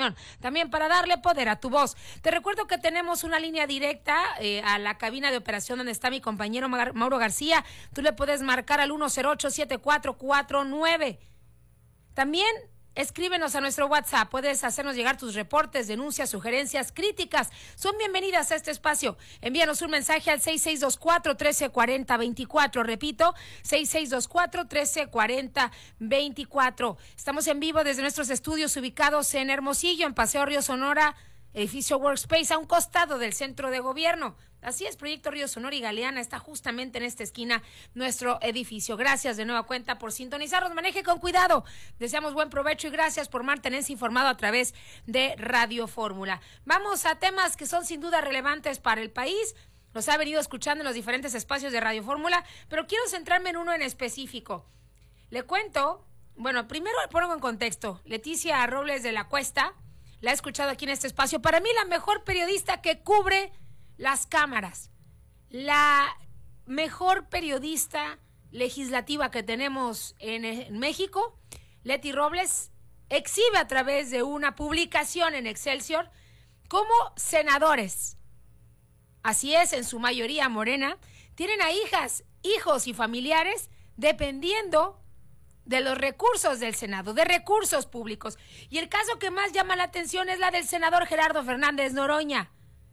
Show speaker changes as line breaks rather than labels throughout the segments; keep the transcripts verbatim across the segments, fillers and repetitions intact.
información, también para darle poder a tu voz. Te recuerdo que tenemos una línea directa eh, a la cabina de operación donde está mi compañero Mauro García. Tú le puedes marcar al uno cero ocho siete cuatro cuatro nueve. También escríbenos a nuestro WhatsApp, puedes hacernos llegar tus reportes, denuncias, sugerencias, críticas, son bienvenidas a este espacio. Envíanos un mensaje al seis seis dos cuatro, uno tres cuatro cero veinticuatro, repito, seis seis dos cuatro, uno tres cuatro cero veinticuatro. Estamos en vivo desde nuestros estudios ubicados en Hermosillo, en Paseo Río Sonora, edificio Workspace, a un costado del centro de gobierno. Así es, Proyecto Río Sonora y Galeana está justamente en esta esquina nuestro edificio. Gracias de nueva cuenta por sintonizarnos. Maneje con cuidado. Deseamos buen provecho y gracias por mantenerse informado a través de Radio Fórmula. Vamos a temas que son sin duda relevantes para el país. Los ha venido escuchando en los diferentes espacios de Radio Fórmula, pero quiero centrarme en uno en específico. Le cuento, bueno, primero le pongo en contexto. Leticia Robles de la Cuesta, la he escuchado aquí en este espacio. Para mí la mejor periodista que cubre las cámaras, la mejor periodista legislativa que tenemos en, en México, Leti Robles, exhibe a través de una publicación en Excelsior cómo senadores, así es, en su mayoría Morena, tienen a hijas, hijos y familiares dependiendo de los recursos del Senado, de recursos públicos. Y el caso que más llama la atención es la del senador Gerardo Fernández Noroña,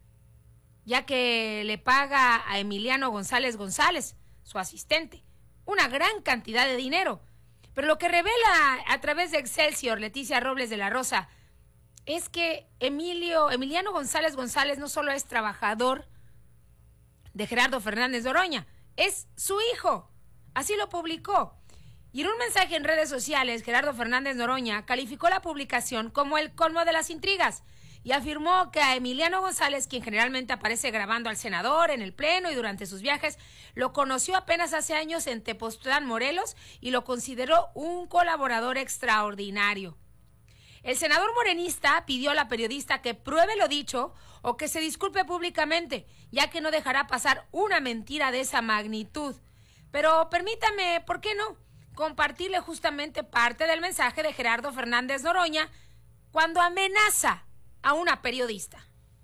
ya que le paga a Emiliano González González, su asistente, una gran cantidad de dinero. Pero lo que revela a través de Excelsior Leticia Robles de la Rosa es que Emilio, Emiliano González González no solo es trabajador de Gerardo Fernández Noroña, es su hijo. Así lo publicó. Y en un mensaje en redes sociales, Gerardo Fernández Noroña calificó la publicación como el colmo de las intrigas y afirmó que a Emiliano González, quien generalmente aparece grabando al senador en el pleno y durante sus viajes, lo conoció apenas hace años en Tepoztlán, Morelos, y lo consideró un colaborador extraordinario. El senador morenista pidió a la periodista que pruebe lo dicho o que se disculpe públicamente, ya que no dejará pasar una mentira de esa magnitud. Pero permítame, ¿por qué no?, compartirle justamente parte del mensaje de Gerardo Fernández Noroña cuando amenaza a una periodista.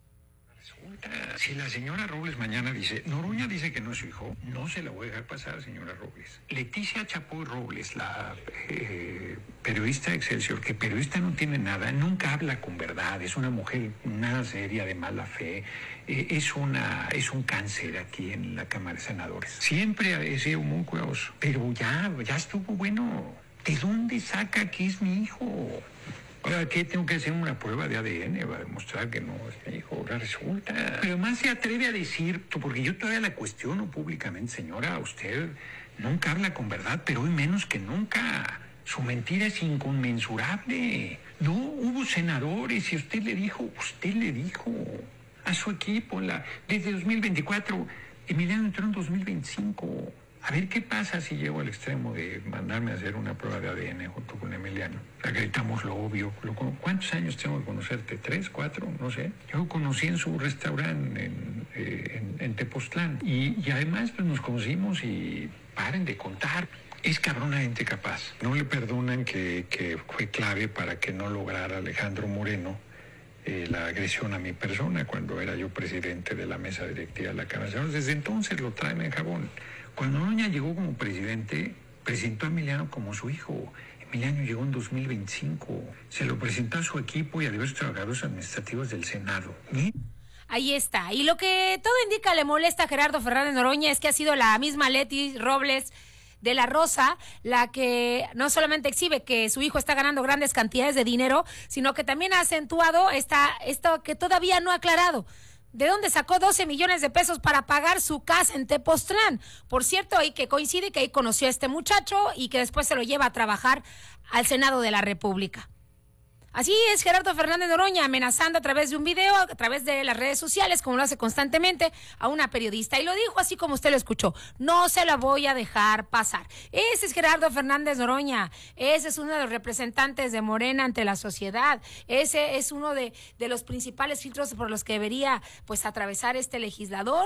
Resulta, si la señora Robles mañana dice, Noroña dice que no es su hijo, no se la voy a dejar pasar, señora Robles. Leticia Chapoy Robles, la eh, periodista de Excelsior, que periodista no tiene nada, nunca habla con verdad, es una mujer nada seria, de mala fe, eh, es, una, es un cáncer aquí en la Cámara de Senadores. Siempre he sido muy cuidadoso, pero ya, ya estuvo bueno. ¿De dónde saca que es mi hijo? Ahora, ¿qué? Tengo que hacer una prueba de A D N para demostrar que no es mi hijo. Ahora resulta. Pero además se atreve a decir, porque yo todavía la cuestiono públicamente, señora, usted nunca habla con verdad, pero hoy menos que nunca. Su mentira es inconmensurable. No, hubo senadores y usted le dijo, usted le dijo a su equipo, la, desde dos mil veinticuatro, Emiliano entró en dos mil veinticinco. A ver qué pasa si llego al extremo de mandarme a hacer una prueba de A D N junto con Emiliano. Acreditamos lo obvio. ¿Cuántos años tengo que conocerte? ¿Tres, cuatro? No sé. Yo lo conocí en su restaurante en, eh, en, en Tepoztlán. Y, y además pues, nos conocimos y paren de contar. Es cabronamente capaz. No le perdonan que, que fue clave para que no lograra Alejandro Moreno eh, la agresión a mi persona cuando era yo presidente de la mesa directiva de la Cámara de Senadores. Desde entonces lo traen en jabón. Cuando Noroña llegó como presidente, presentó a Emiliano como su hijo. Emiliano llegó en dos mil veinticinco. Se lo presentó a su equipo y a diversos trabajadores administrativos del Senado. ¿Y?
Ahí está. Y lo que todo indica le molesta a Gerardo Fernández Noroña es que ha sido la misma Leti Robles de la Rosa la que no solamente exhibe que su hijo está ganando grandes cantidades de dinero, sino que también ha acentuado esta, esto que todavía no ha aclarado. ¿De dónde sacó doce millones de pesos para pagar su casa en Tepoztlán? Por cierto, ahí que coincide que ahí conoció a este muchacho y que después se lo lleva a trabajar al Senado de la República. Así es Gerardo Fernández Noroña amenazando a través de un video, a través de las redes sociales, como lo hace constantemente, a una periodista. Y lo dijo así como usted lo escuchó, no se la voy a dejar pasar. Ese es Gerardo Fernández Noroña, ese es uno de los representantes de Morena ante la sociedad, ese es uno de, de los principales filtros por los que debería pues atravesar este legislador,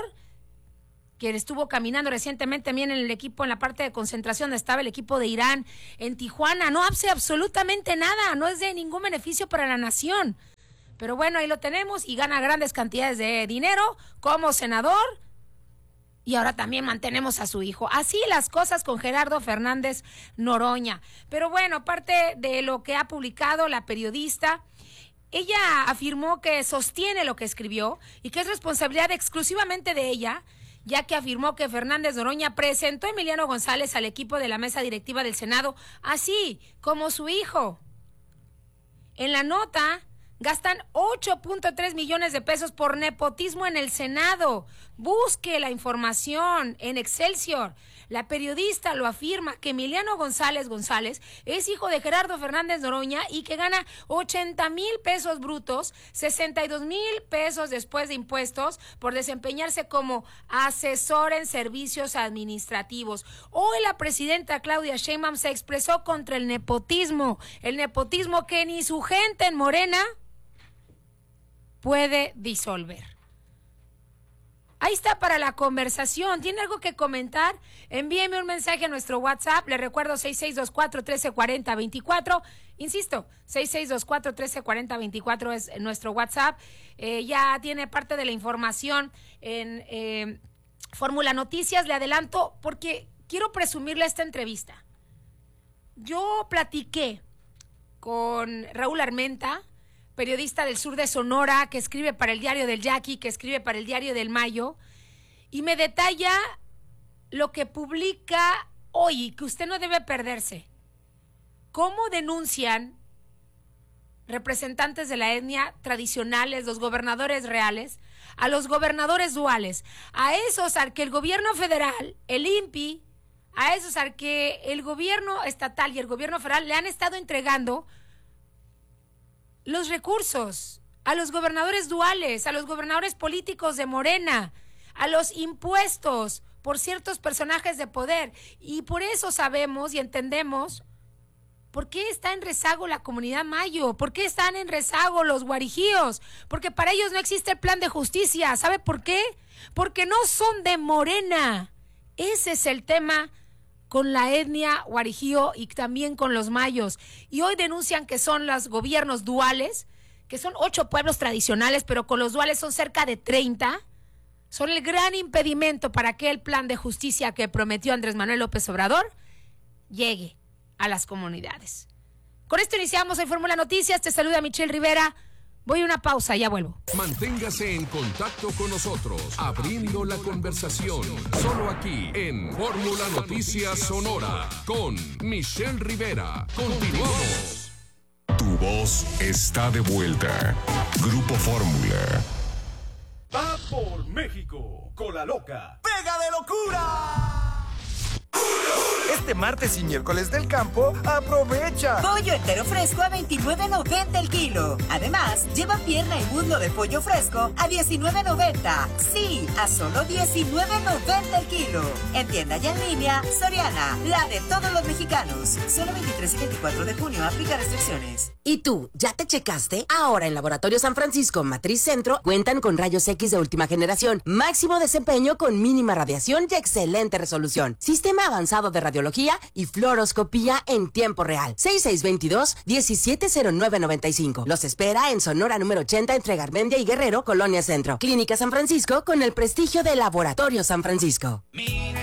quien estuvo caminando recientemente también en el equipo, en la parte de concentración donde estaba el equipo de Irán en Tijuana. No hace absolutamente nada, no es de ningún beneficio para la nación. Pero bueno, ahí lo tenemos y gana grandes cantidades de dinero como senador. Y ahora también mantenemos a su hijo. Así las cosas con Gerardo Fernández Noroña. Pero bueno, aparte de lo que ha publicado la periodista, ella afirmó que sostiene lo que escribió y que es responsabilidad exclusivamente de ella, ya que afirmó que Fernández Noroña presentó a Emiliano González al equipo de la mesa directiva del Senado, así como su hijo. En la nota gastan ocho punto tres millones de pesos por nepotismo en el Senado. Busque la información en Excelsior. La periodista lo afirma que Emiliano González González es hijo de Gerardo Fernández Noroña y que gana ochenta mil pesos brutos, sesenta y dos mil pesos después de impuestos por desempeñarse como asesor en servicios administrativos. Hoy la presidenta Claudia Sheinbaum se expresó contra el nepotismo, el nepotismo que ni su gente en Morena puede disolver. Ahí está para la conversación. ¿Tiene algo que comentar? Envíeme un mensaje a nuestro WhatsApp. Le recuerdo seis seis dos cuatro, uno tres cuatro cero, veinticuatro. Insisto, seis seis dos cuatro, uno tres cuatro cero, veinticuatro es nuestro WhatsApp. Eh, ya tiene parte de la información en eh, Fórmula Noticias. Le adelanto porque quiero presumirle esta entrevista. Yo platiqué con Raúl Armenta, periodista del sur de Sonora, que escribe para el Diario del Yaqui, que escribe para el Diario del Mayo, y me detalla lo que publica hoy, que usted no debe perderse. ¿Cómo denuncian representantes de la etnia tradicionales, los gobernadores reales, a los gobernadores duales, a esos al que el gobierno federal, el I N P I, a esos al que el gobierno estatal y el gobierno federal le han estado entregando los recursos, a los gobernadores duales, a los gobernadores políticos de Morena, a los impuestos por ciertos personajes de poder? Y por eso sabemos y entendemos por qué está en rezago la comunidad mayo, por qué están en rezago los guarijíos, porque para ellos no existe el plan de justicia. ¿Sabe por qué? Porque no son de Morena. Ese es el tema con la etnia guarijío y también con los mayos. Y hoy denuncian que son los gobiernos duales, que son ocho pueblos tradicionales, pero con los duales son cerca de treinta. Son el gran impedimento para que el plan de justicia que prometió Andrés Manuel López Obrador llegue a las comunidades. Con esto iniciamos en Fórmula Noticias. Te saluda Michelle Rivera. Voy a una pausa, ya vuelvo.
Manténgase en contacto con nosotros, abriendo la conversación, solo aquí en Fórmula Noticias Sonora, con Michelle Rivera. Continuamos.
Tu voz está de vuelta. Grupo Fórmula.
Va por México, Cola Loca. ¡Pega de locura! Este martes y miércoles del campo, aprovecha.
Pollo entero fresco a veintinueve noventa el kilo. Además, lleva pierna y muslo de pollo fresco a diecinueve noventa. Sí, a solo diecinueve noventa el kilo. En tienda y en línea, Soriana, la de todos los mexicanos. Solo veintitrés y veinticuatro de junio, aplica restricciones.
¿Y tú, ya te checaste? Ahora en Laboratorio San Francisco Matriz Centro cuentan con rayos X de última generación, máximo desempeño con mínima radiación y excelente resolución. Sistema avanzado de radiología y fluoroscopía en tiempo real. seis seis dos dos, uno siete cero nueve nueve cinco. Los espera en Sonora número ochenta entre Garmendia y Guerrero, Colonia Centro. Clínica San Francisco con el prestigio de Laboratorio San Francisco.
Mire